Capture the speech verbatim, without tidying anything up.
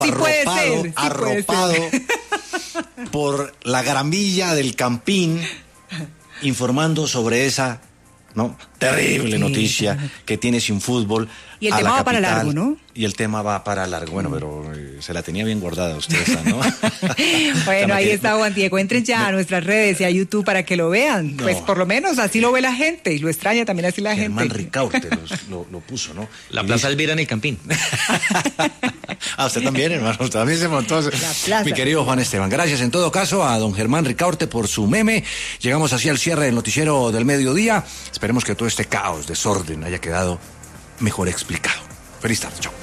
Sí puede arropado, ser, sí arropado puede ser. por la gramilla del Campín, informando sobre esa, ¿no?, terrible Sí, noticia claro. que tiene sin fútbol. Y el a tema la va para capital, largo, ¿no? Y el tema va para largo. Bueno, pero eh, se la tenía bien guardada usted esa, ¿no? Bueno, ahí que, está Juan Diego. Entren ya me, a nuestras redes y a YouTube para que lo vean. No. Pues por lo menos así lo ve la gente y lo extraña también así la Germán gente. Ricaurte lo, lo, lo puso, ¿no? La y Plaza dice... Elvira en el Campín. Ah, usted también, hermano. Usted también se montó. Mi querido Juan Esteban. Gracias en todo caso a don Germán Ricaurte por su meme. Llegamos así al cierre del noticiero del mediodía. Esperemos que todo este caos, desorden haya quedado mejor explicado. Feliz tarde, chao.